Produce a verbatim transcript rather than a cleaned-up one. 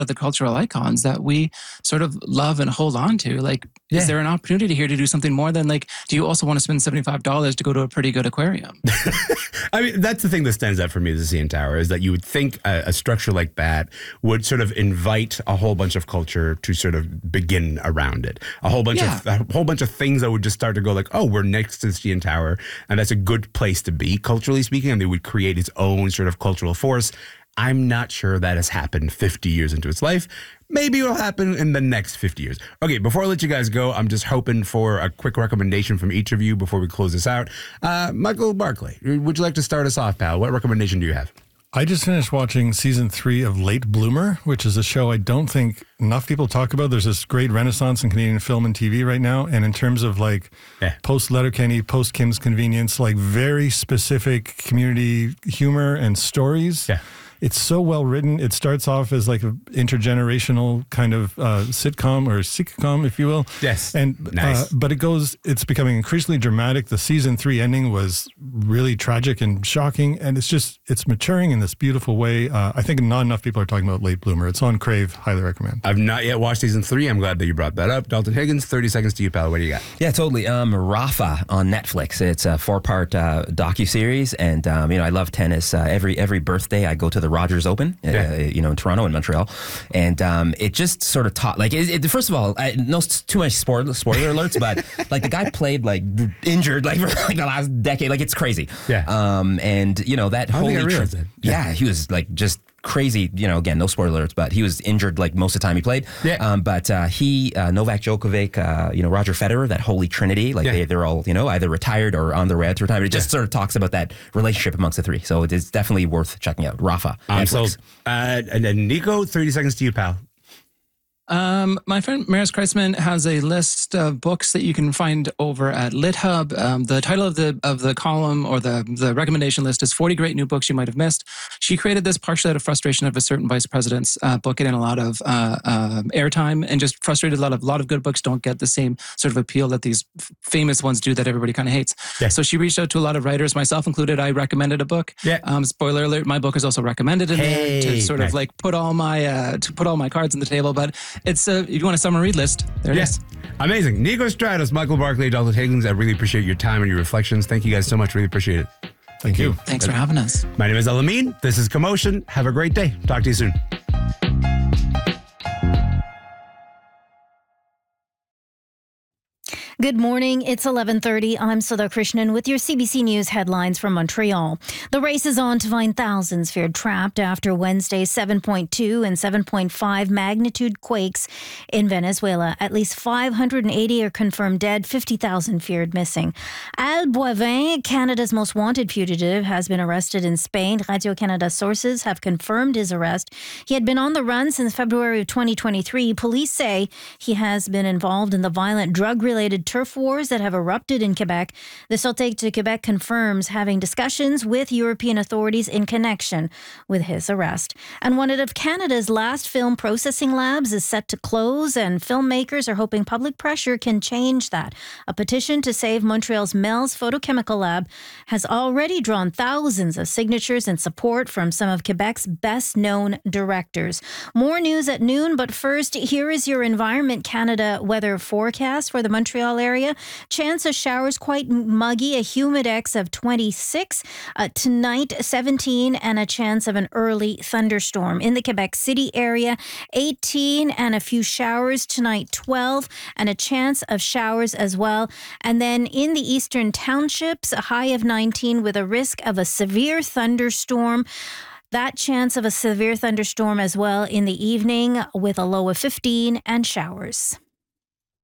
of the cultural icons that we sort of love and hold on to. Like, Yeah. is there an opportunity here to do something more than like, do you also want to spend seventy-five dollars to go to a pretty good aquarium? I mean, that's the thing that stands out for me as a C N Tower is that you would think a, a structure like that would sort of invite a whole bunch of culture to sort of begin around it. A whole bunch Yeah. of a whole bunch of things that would just start to go like, oh, we're next to the C N Tower, and that's a good place to be, culturally speaking, and they would create its own sort of cultural force. I'm not sure that has happened fifty years into its life. Maybe it'll happen in the next fifty years. Okay, before I let you guys go, I'm just hoping for a quick recommendation from each of you before we close this out. Uh, Michael Barclay, would you like to start us off, pal? What recommendation do you have? I just finished watching season three of Late Bloomer, which is a show I don't think enough people talk about. There's this great renaissance in Canadian film and T V right now. And in terms of like Yeah. post Letterkenny, post Kim's Convenience, like very specific community humor and stories. Yeah. It's so well written. It starts off as like an intergenerational kind of uh, sitcom or sitcom, if you will. Yes. And Nice. uh, but it goes. It's becoming increasingly dramatic. The season three ending was really tragic and shocking, and it's just it's maturing in this beautiful way. Uh, I think not enough people are talking about Late Bloomer. It's on Crave. Highly recommend. I've not yet watched season three. I'm glad that you brought that up. Dalton Higgins, thirty seconds to you, pal. What do you got? Yeah, totally. Um, Rafa on Netflix. It's a four-part uh, docu-series, and um, you know I love tennis. Uh, every every birthday, I go to the Rogers Open, uh, Yeah. you know, in Toronto and Montreal, and um, it just sort of taught. Like, it, it, first of all, I, no s- too much spoiler spoiler alerts, but like the guy played like injured like for like the last decade. Like, it's crazy. Yeah. Um, and you know that I don't think I holy realized that. Yeah. Yeah, he was like just crazy, you know, again, no spoiler alerts, but he was injured like most of the time he played. Yeah. Um, but uh, he, uh, Novak Djokovic, uh, you know, Roger Federer, that holy trinity, like Yeah. they, they're all, you know, either retired or on their way out to retirement. It just sort of talks about that relationship amongst the three. So it is definitely worth checking out. Rafa. I'm Netflix. sold. Uh, and then Nico, thirty seconds to you, pal. Um, my friend Maris Kreisman has a list of books that you can find over at LitHub. Um, the title of the of the column or the the recommendation list is forty Great New Books You Might Have Missed. She created this partially out of frustration of a certain vice president's uh, book getting a lot of uh, um, airtime, and just frustrated a lot of a lot of good books don't get the same sort of appeal that these f- famous ones do that everybody kind of hates. Yeah. So she reached out to a lot of writers, myself included. I recommended a book. Yeah. Um, spoiler alert: my book is also recommended in Hey, there to sort nice. of like put all my uh, to put all my cards on the table. But it's uh, if you want a summer read list, there it Yes. is. Amazing. Nico Stratus, Michael Barclay, Dalton Higgins. I really appreciate your time and your reflections. Thank you guys so much. Really appreciate it. Thank you. Thanks for having us. My name is Alameen. This is Commotion. Have a great day. Talk to you soon. Good morning. It's eleven thirty. I'm Sudha Krishnan with your C B C News headlines from Montreal. The race is on to find thousands feared trapped after Wednesday's seven point two and seven point five magnitude quakes in Venezuela. At least five hundred eighty are confirmed dead, fifty thousand feared missing. Al Boivin, Canada's most wanted fugitive, has been arrested in Spain. Radio-Canada sources have confirmed his arrest. He had been on the run since February of twenty twenty-three. Police say he has been involved in the violent drug-related turf wars that have erupted in Quebec. The Sûreté de Quebec confirms having discussions with European authorities in connection with his arrest. And one of Canada's last film processing labs is set to close, and filmmakers are hoping public pressure can change that. A petition to save Montreal's Mel's Photochemical Lab has already drawn thousands of signatures and support from some of Quebec's best-known directors. More news at noon, but first, here is your Environment Canada weather forecast for the Montreal area. Chance of showers quite muggy, a humidex of twenty-six. Uh, tonight, seventeen, and a chance of an early thunderstorm. In the Quebec City area, eighteen, and a few showers. Tonight, twelve, and a chance of showers as well. And then in the eastern townships, a high of nineteen with a risk of a severe thunderstorm. That chance of a severe thunderstorm as well in the evening with a low of fifteen and showers.